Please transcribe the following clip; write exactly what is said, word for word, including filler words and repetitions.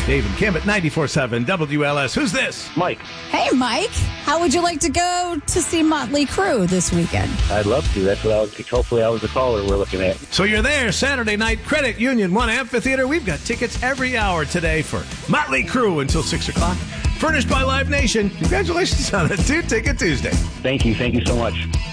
Dave and Kim at ninety-four point seven W L S. Who's this? Mike. Hey, Mike. How would you like to go to see Motley Crue this weekend? I'd love to. That's what I was, hopefully I was the caller we're looking at. So you're there Saturday night, Credit Union One Amphitheater. We've got tickets every hour today for Motley Crue until six o'clock. Furnished by Live Nation. Congratulations on a Two-Ticket Tuesday. Thank you. Thank you so much.